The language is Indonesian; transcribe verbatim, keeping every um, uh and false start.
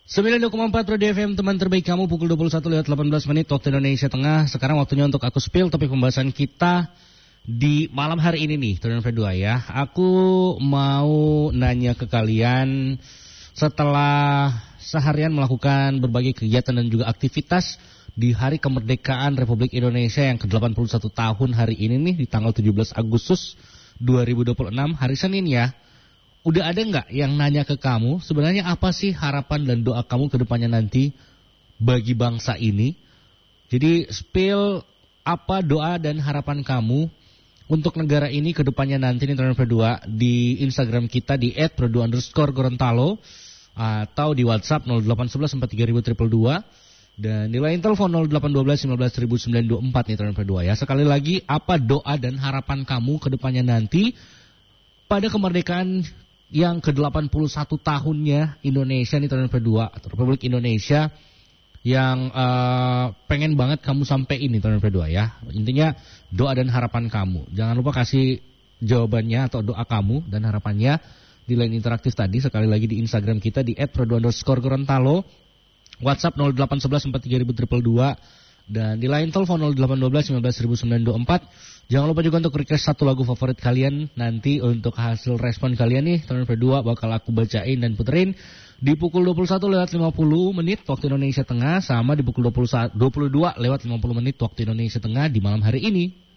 sembilan puluh dua koma empat Radio F M, teman terbaik kamu, pukul dua puluh satu lewat delapan belas menit waktu Indonesia Tengah. Sekarang waktunya untuk aku spill topik pembahasan kita di malam hari ini nih, Turn F dua ya. Aku mau nanya ke kalian, setelah seharian melakukan berbagai kegiatan dan juga aktivitas di hari kemerdekaan Republik Indonesia yang ke delapan puluh satu tahun hari ini nih, di tanggal tujuh belas Agustus dua ribu dua puluh enam, hari Senin ya. Udah ada nggak yang nanya ke kamu, sebenarnya apa sih harapan dan doa kamu ke depannya nanti bagi bangsa ini? Jadi spill apa doa dan harapan kamu untuk negara ini ke depannya nanti nih, Turn dua di Instagram kita di et produa underscore Gorontalo atau di WhatsApp nol delapan satu satu empat tiga nol nol dua dua dan di line telepon nol delapan satu dua lima satu sembilan dua empat nih, Turn dua ya. Sekali lagi, apa doa dan harapan kamu ke depannya nanti pada kemerdekaan yang ke delapan puluh satu tahunnya Indonesia nih, Turn dua atau Republik Indonesia yang uh, pengen banget kamu sampein nih, Turn dua ya. Intinya doa dan harapan kamu. Jangan lupa kasih jawabannya atau doa kamu dan harapannya di line interaktif tadi. Sekali lagi di Instagram kita di et produa underscore Gorontalo, WhatsApp nol delapan satu satu empat tiga nol nol dua dua dan di line telepon nol delapan satu dua lima satu sembilan dua empat. Jangan lupa juga untuk request satu lagu favorit kalian. Nanti untuk hasil respon kalian nih, Turn dua bakal aku bacain dan puterin di pukul dua puluh satu lewat lima puluh menit waktu Indonesia Tengah, sama di pukul dua puluh satu, dua puluh dua lewat lima puluh menit waktu Indonesia Tengah di malam hari ini.